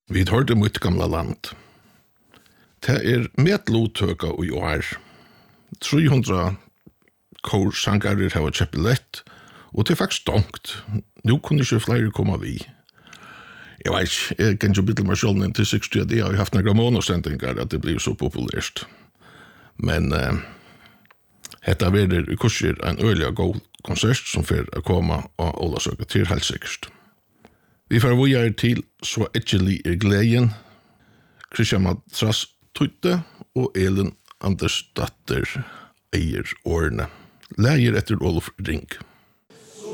Vi hørte mitt gamla land. Det medlotøka i år. 300 korsangarer har kjøpt lett, og det faktisk stonkt. Nå kunne ikke flere komme vi. Jeg vet ikke, jeg kan ikke bytte meg selv inn til 60 at jeg har haft noen monosendinger at det blir så populært. Men dette er kurser en øyelig god konsert som får komme av Olavsøka til helt sikkert. Vi får videre til Så ekkelig gleden, Christian Matras Tutte og Elin Andersdatter eier årene. Leier etter Olof Ring.